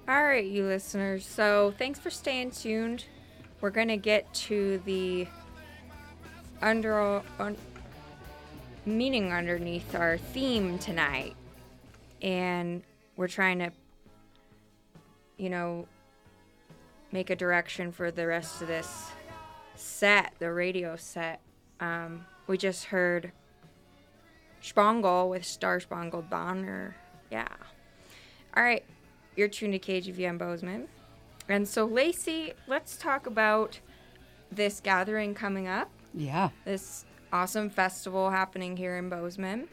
All right, you listeners. So thanks for staying tuned. We're going to get to the meaning underneath our theme tonight. And we're trying to, make a direction for the rest of this set, the radio set. We just heard Spangle with Star Spangled Banner. Yeah. All right. You're tuned to KGVM Bozeman. And so, Lacey, let's talk about this gathering coming up. Yeah. This awesome festival happening here in Bozeman.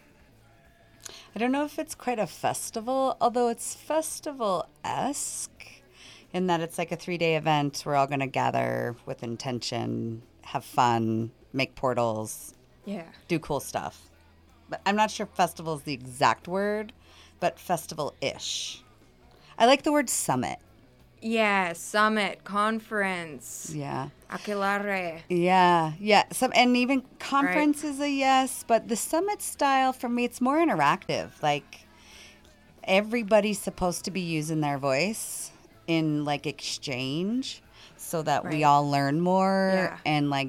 I don't know if it's quite a festival, although it's festival-esque in that it's like a 3-day event. We're all going to gather with intention, have fun, make portals, do cool stuff. But I'm not sure festival is the exact word, but festival-ish. I like the word summit. Yeah, summit, conference. Yeah. Aquelarre. Yeah. And even conference is a yes, but the summit style, for me, it's more interactive. Like, everybody's supposed to be using their voice in, like, exchange so that we all learn more and, like,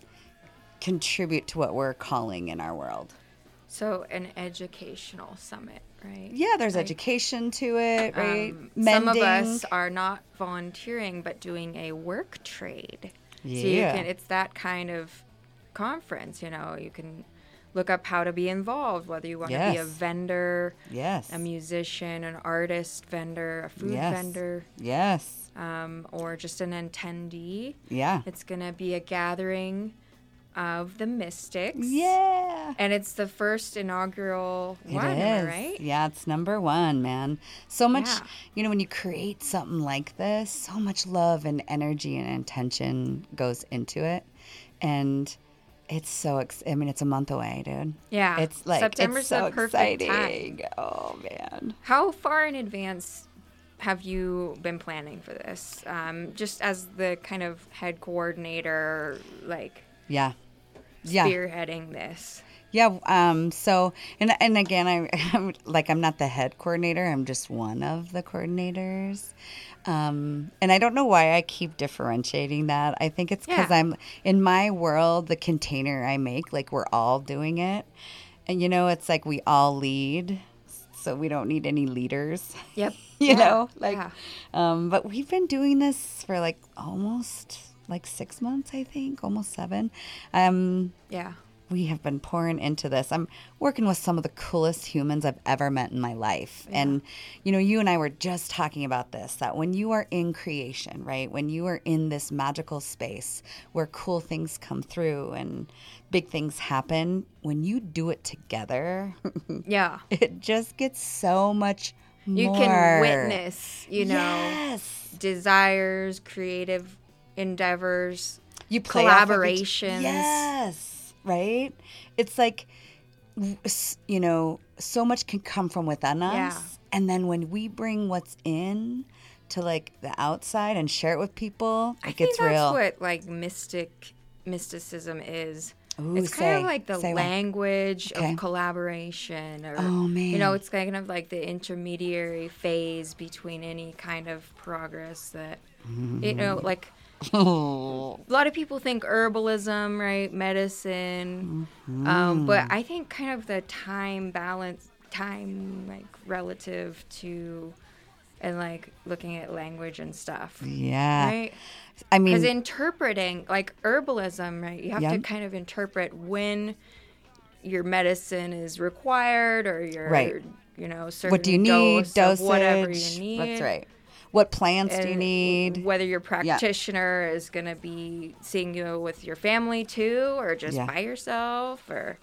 contribute to what we're calling in our world. So, an educational summit. Right. Yeah, there's education to it, right? Some of us are not volunteering, but doing a work trade. Yeah. So it's that kind of conference, you can look up how to be involved, whether you want to be a vendor, a musician, an artist vendor, a food vendor. Yes. Or just an attendee. Yeah. It's going to be a gathering of the Mystics. Yeah. And it's the first inaugural one, am I right? Yeah, it's number 1, man. So much, when you create something like this, so much love and energy and intention goes into it. And it's so, it's a month away, dude. Yeah. It's like, September's it's so the perfect exciting. time. Oh, man. How far in advance have you been planning for this? Just as the kind of head coordinator, like... Yeah. Spearheading this. Yeah. So, and again, I'm not the head coordinator. I'm just one of the coordinators. And I don't know why I keep differentiating that. I think it's because I'm in my world, the container I make, like we're all doing it. And, it's like we all lead. So we don't need any leaders. Yep. But we've been doing this for like almost... 6 months, I think, almost 7. We have been pouring into this. I'm working with some of the coolest humans I've ever met in my life. Yeah. And, you and I were just talking about this, that when you are in creation, right, when you are in this magical space where cool things come through and big things happen, when you do it together, it just gets so much more. You can witness, desires, creative endeavors, collaborations. Yes, right? It's like, so much can come from within us. Yeah. And then when we bring what's in to, like, the outside and share it with people, it gets real. I think that's what, mysticism is. Ooh, it's kind of like the language of collaboration. Or, it's kind of like the intermediary phase between any kind of progress that, a lot of people think herbalism, right? Medicine. Mm-hmm. But I think kind of the time relative to, and like looking at language and stuff. Yeah. Right? Because interpreting, like herbalism, right? You have to kind of interpret when your medicine is required or your, certain what do you need, dosage, whatever you need. That's right. What plants do you need? Whether your practitioner is going to be seeing you with your family too, or just by yourself, or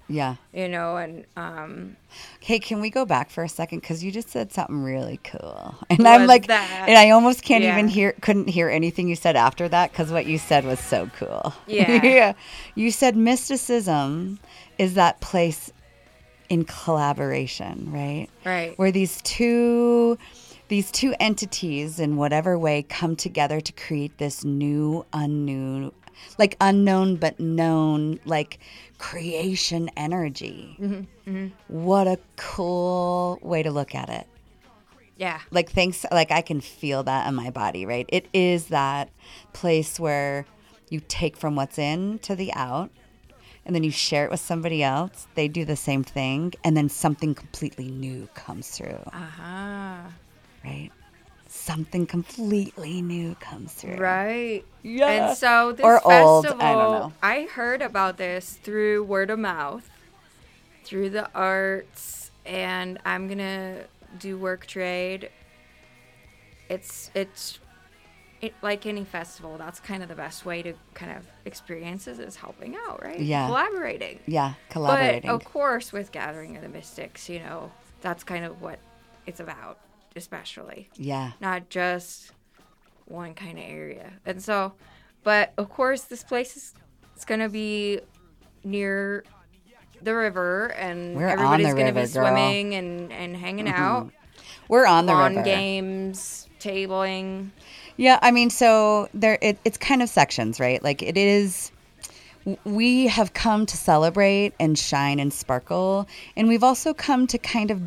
Hey, can we go back for a second? Because you just said something really cool, and I'm like, and I almost couldn't hear anything you said after that because what you said was so cool. Yeah. You said mysticism is that place in collaboration, right? Right. Where these two entities in whatever way come together to create this unknown but known, like creation energy. Mm-hmm. Mm-hmm. What a cool way to look at it. Yeah. Like I can feel that in my body, right? It is that place where you take from what's in to the out, and then you share it with somebody else. They do the same thing, and then something completely new comes through. Right? Something completely new comes through. Right. Yeah. And so this or festival, old, I don't know. I heard about this through word of mouth, through the arts, and I'm going to do work trade. It's like any festival, that's kind of the best way to kind of experience it, is helping out, right? Yeah. Collaborating. Yeah, collaborating. But of course, with Gathering of the Mystics, that's kind of what it's about, especially. Yeah. Not just one kind of area. And so, but of course, this place is going to be near the river, and everybody's going to be swimming and hanging out. We're on the river. Lawn games, tabling. Yeah, I mean, so it's kind of sections, right? Like it is, we have come to celebrate and shine and sparkle, and we've also come to kind of